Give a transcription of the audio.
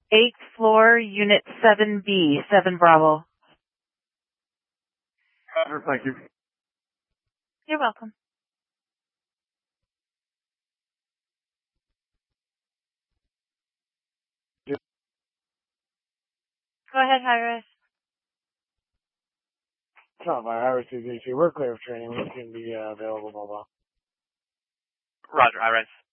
8th floor, Unit 7B, 7 Bravo. Roger, thank you. You're welcome. Yeah. Go ahead, Hi-Rise. No, my Hi-Rise is DC. We're clear of training. We can be available mobile. Roger, Hi-Rise.